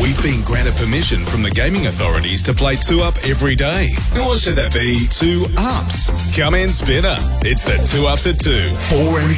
we've been granted permission from the gaming authorities to play 2UP every day. Or should that be 2 Ups? Come in, Spinner. It's the 2 Ups at 2. 4M